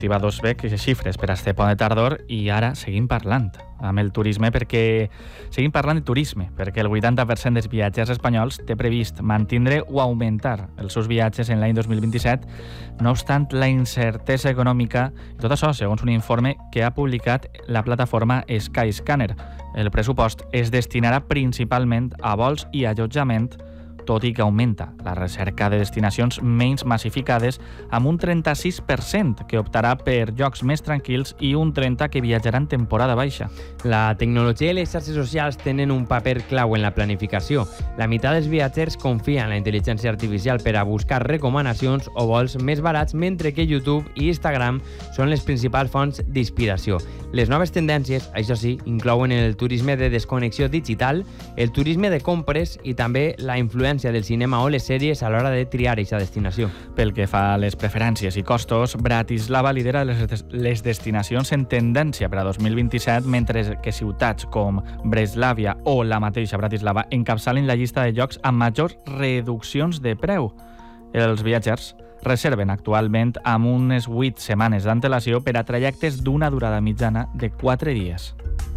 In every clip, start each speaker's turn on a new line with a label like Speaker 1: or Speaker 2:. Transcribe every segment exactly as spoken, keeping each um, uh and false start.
Speaker 1: dos bec xifres per a este pont de tardor i ara seguim parlant amb el turisme perquè seguim parlant de turisme perquè el vuitanta per cent dels viatgers espanyols té previst mantindre o augmentar els seus viatges en l'any dos mil vint-i-set. No obstant, la incertesa econòmica, i tot això segons un informe que ha publicat la plataforma Skyscanner. El pressupost es destinarà principalment a vols i allotjament, tot i que augmenta la recerca de destinacions menys massificades amb un trenta-sis per cent que optarà per llocs més tranquils i un trenta per cent que viatjarà en temporada baixa.
Speaker 2: La tecnologia i les xarxes socials tenen un paper clau en la planificació. La meitat dels viatgers confia en la intel·ligència artificial per a buscar recomanacions o vols més barats, mentre que YouTube i Instagram són les principals fonts d'inspiració. Les noves tendències, això sí, inclouen el turisme de desconnexió digital, el turisme de compres i també la influència del cinema o les sèries a l'hora de triar aquesta destinació.
Speaker 1: Pel que fa a les preferències i costos, Bratislava lidera les, des les destinacions en tendència per a dos mil vint-i-set, mentre que ciutats com Breslavia o la mateixa Bratislava encapçalen la llista de llocs amb majors reduccions de preu. Els viatgers reserven actualment amb unes vuit setmanes d'antelació per a trajectes d'una durada mitjana de quatre dies.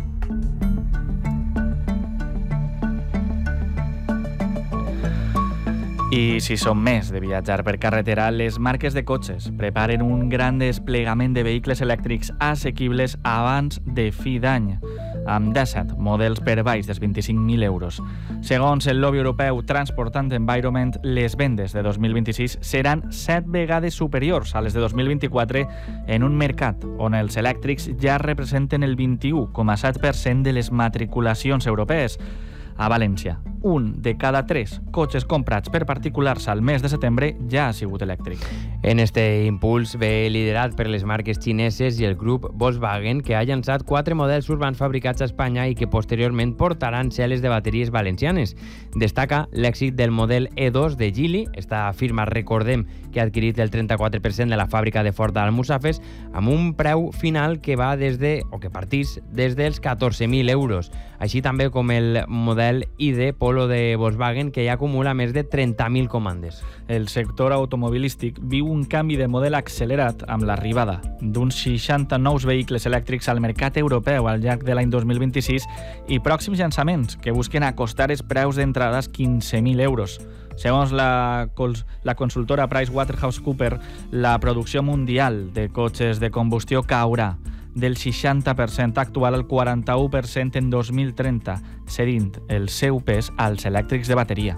Speaker 1: I si som més de viatjar per carretera, les marques de cotxes preparen un gran desplegament de vehicles elèctrics assequibles abans de fi d'any, amb disset models per baix dels vint-i-cinc mil euros. Segons el lobby europeu Transport and Environment, les vendes de dos mil vint-i-sis seran set vegades superiors a les de dos mil vint-i-quatre en un mercat on els elèctrics ja representen el vint-i-u coma set per cent de les matriculacions europees. A València, un de cada tres cotxes comprats per particulars al mes de setembre ja ha sigut elèctric.
Speaker 2: En este impuls ve liderat per les marques xineses i el grup Volkswagen, que ha llançat quatre models urbans fabricats a Espanya i que posteriorment portaran cel·les de bateries valencianes. Destaca l'èxit del model E dos de Geely. Esta firma, recordem, que ha adquirit el trenta-quatre per cent de la fàbrica de Ford d'Almussafes amb un preu final que va des de, o que partís des dels catorze mil euros, així també com el model I D Polo de Volkswagen, que ja acumula més de trenta mil comandes.
Speaker 1: El sector automobilístic viu un canvi de model accelerat amb l'arribada d'uns seixanta nous vehicles elèctrics al mercat europeu al llarg de l'any dos mil vint-i-sis i pròxims llançaments que busquen acostar els preus d'entrada als quinze mil euros. Segons la, la consultora PricewaterhouseCoopers, la producció mundial de cotxes de combustió caurà del seixanta per cent actual al quaranta-u per cent en dos mil trenta, cedint el seu pes als elèctrics de bateria.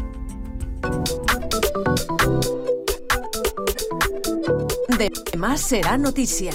Speaker 3: Demà serà notícia.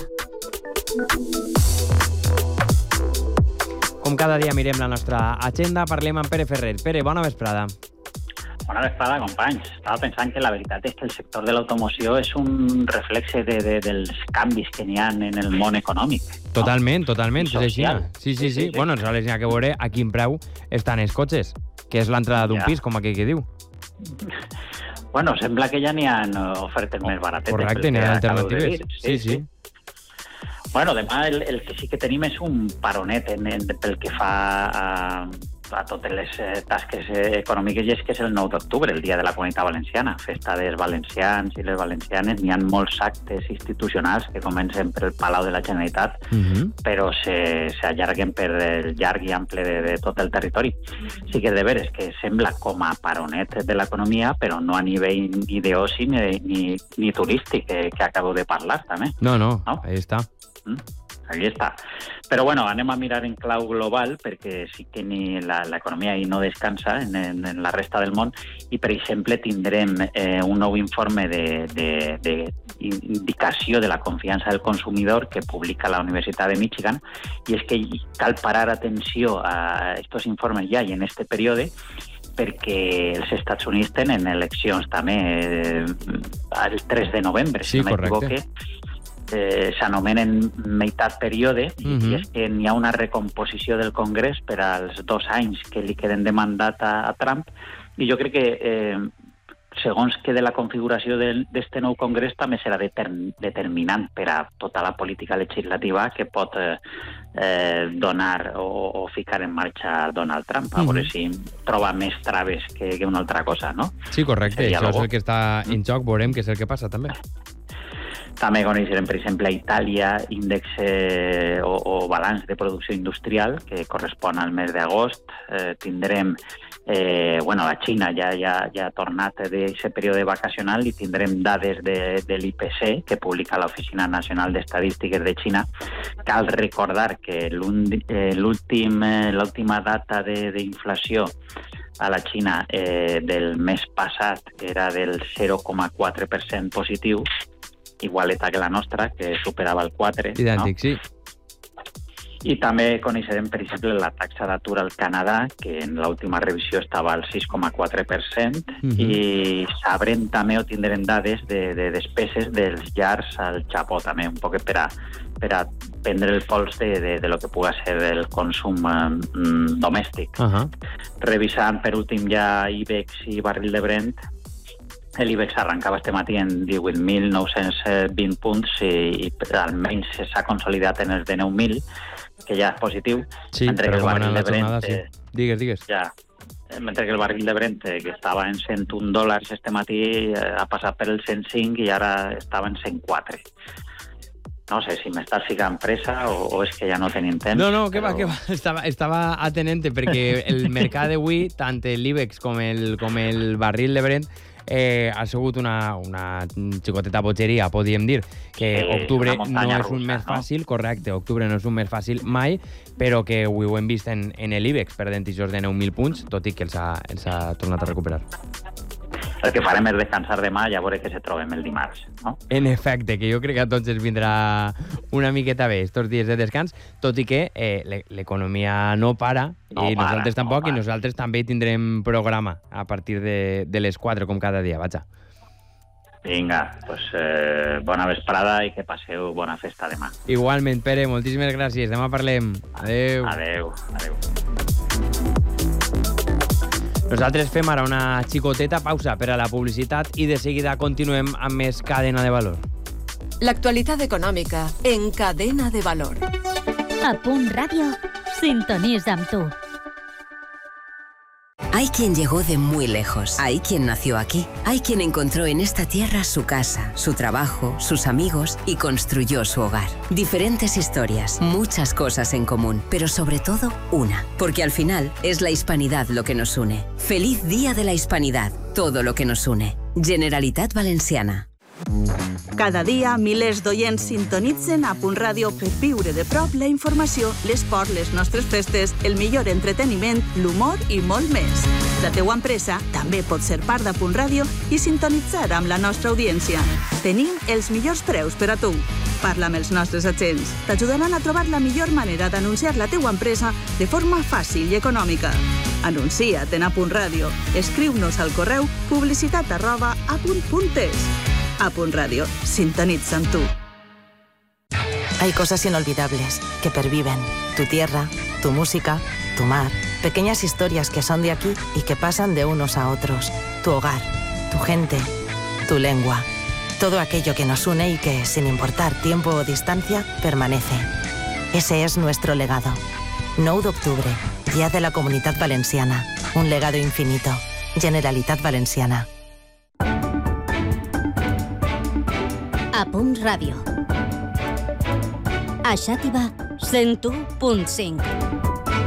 Speaker 2: Com cada dia mirem la nostra agenda, parlem amb Pere Ferrer. Pere, bona vesprada.
Speaker 4: Bona vesprada, companys. Estava pensant que la veritat és que el sector de l'automoció és un reflexe de, de, dels canvis que n'hi ha en el món econòmic.
Speaker 2: Totalment, no? totalment. És així. Sí, sí, sí. sí, sí. Bueno, aleshores n'hi ha que veure a quin preu estan els cotxes, que és l'entrada d'un ja. pis, com aquell que diu.
Speaker 4: Bueno, sembla que ja n'hi ha ofertes oh, més baratetes.
Speaker 2: Correcte, n'hi ha alternatives. Sí, sí. sí.
Speaker 4: Bueno, demà el, el que sí que tenim és un paronet en, en, pel que fa a... a totes les eh, tasques eh, econòmiques, i és que és el nou d'octubre, el dia de la Comunitat Valenciana, festa dels valencians i les valencianes. N'hi ha molts actes institucionals que comencen per el Palau de la Generalitat, uh-huh. però s'allarguen per el llarg i ample de, de tot el territori. Sí que de veres que sembla com a paronet de l'economia, però no a nivell ni d'oci ni, ni, ni turístic, que, que acabo de parlar, també.
Speaker 2: No, no, no? Ahí està.
Speaker 4: Mm? Aquí està. Però bueno, anem a mirar en clau global, perquè sí que ni l'economia hi no descansa en, en, en la resta del món, i per exemple tindrem eh, un nou informe d'indicació de, de, de la confiança del consumidor que publica la Universitat de Michigan, i és que cal parar atenció a aquests informes ja i en este període, perquè els Estats Units tenen eleccions també eh, el tres de novembre,
Speaker 2: sí,
Speaker 4: si no m'equivoque. Eh, s'anomenen meitat període, uh-huh. i és que n'hi ha una recomposició del Congrés per als dos anys que li queden de mandat a, a Trump, i jo crec que eh, segons que de la configuració d'este nou Congrés també serà determ, determinant per a tota la política legislativa que pot eh, eh, donar o, o ficar en marxa Donald Trump, a veure uh-huh. si troba més traves que, que una altra cosa, no?
Speaker 2: Sí, correcte, això és el que està en joc, veurem què és el que passa també.
Speaker 4: També coneixerem, per exemple, a Itàlia índex eh, o, o balanç de producció industrial, que correspon al mes d'agost. Eh, tindrem Eh, bueno, la Xina ja, ja, ja ha tornat d'aquest període vacacional i tindrem dades de, de l'I P C que publica l'Oficina Nacional d'Estadístiques de Xina. Cal recordar que l'última data d'inflació a la Xina eh, del mes passat era del zero coma quatre per cent positiu, igualeta que la nostra, que superava el quatre per cent.
Speaker 2: Idèntic,
Speaker 4: no?
Speaker 2: sí.
Speaker 4: I també coneixerem, per exemple, la taxa d'atur al Canadà, que en l'última revisió estava al sis coma quatre per cent, uh-huh. i sabrem també o tindrem dades de, de despeses dels llars al Japó, també, un poc per a, per a prendre el pols de, de, de lo que puga ser el consum um, domèstic. Uh-huh. Revisant, per últim, ja IBEX i barril de Brent, l'IBEX arrencava este matí en divuit mil nou-cents vint punts i, i almenys s'ha consolidat en els de nou mil, que ja és positiu,
Speaker 2: sí,
Speaker 4: mentre que el barril de Brent...
Speaker 2: Jornada, sí. Digues, digues.
Speaker 4: Ja, mentre que el barril de Brent, que estava en cent un dòlars este matí, ha passat per el cent cinc i ara estava en cent quatre. No sé si m'estàs ficant pressa o, o és que ja no tenim temps.
Speaker 2: No, no, que
Speaker 4: però...
Speaker 2: va, que va. Estava, estava atenent perquè el mercat d'avui, tant l'IBEX com el, com el barril de Brent, Eh, ha sigut una, una xicoteta bogeria, podríem dir, que
Speaker 4: sí,
Speaker 2: octubre no és
Speaker 4: russa,
Speaker 2: un mes
Speaker 4: no?
Speaker 2: fàcil, correcte, octubre no és un mes fàcil mai, però que avui ho hem vist en, en l'IBEX, perdent ixos de nou mil punts, tot i que els ha, els ha tornat a recuperar.
Speaker 4: El que farem és descansar demà i a veure què se trobem el dimarts, no?
Speaker 2: En efecte, que jo crec que a tots ens vindrà una miqueta bé estos dies de descans, tot i que eh, l'economia no para,
Speaker 4: no
Speaker 2: i
Speaker 4: para,
Speaker 2: nosaltres tampoc,
Speaker 4: no
Speaker 2: i nosaltres també tindrem programa a partir de, de les quatre, com cada dia, vaja.
Speaker 4: Vinga, pues, eh, bona vesprada i que passeu bona festa demà.
Speaker 2: Igualment, Pere, moltíssimes gràcies. Demà parlem. Adeu.
Speaker 4: Adeu, adeu.
Speaker 2: Nosaltres fem ara una xicoteta pausa per a la publicitat i de seguida continuem amb més Cadena de Valor.
Speaker 3: L'actualitat econòmica en Cadena de Valor.
Speaker 5: A Punt Ràdio, sintonitza amb tu.
Speaker 6: Hay quien llegó de muy lejos, hay quien nació aquí, hay quien encontró en esta tierra su casa, su trabajo, sus amigos y construyó su hogar. Diferentes historias, muchas cosas en común, pero sobre todo una, porque al final es la hispanidad lo que nos une. Feliz Día de la Hispanidad, todo lo que nos une. Generalitat Valenciana.
Speaker 7: Cada dia, milers d'oients sintonitzen a Punt Ràdio per viure de prop la informació, l'esport, les nostres festes, el millor entreteniment, l'humor i molt més. La teua empresa també pot ser part de Punt Ràdio i sintonitzar amb la nostra audiència. Tenim els millors preus per a tu. Parla amb els nostres agents. T'ajudaran a trobar la millor manera d'anunciar la teua empresa de forma fàcil i econòmica. Anuncia't en a Punt Ràdio. Escriu-nos al correu publicitat arroba a punt punt es. A Punt Ràdio, sintonitza amb tu.
Speaker 8: Hay cosas inolvidables que perviven. Tu tierra, tu música, tu mar. Pequeñas historias que son de aquí y que pasan de unos a otros. Tu hogar, tu gente, tu lengua. Todo aquello que nos une y que, sin importar tiempo o distancia, permanece. Ese es nuestro legado. nou d'octubre, Día de la Comunitat Valenciana. Un legado infinito. Generalitat Valenciana.
Speaker 5: A Punt Ràdio. A Xàtiva, cent u punt cinc.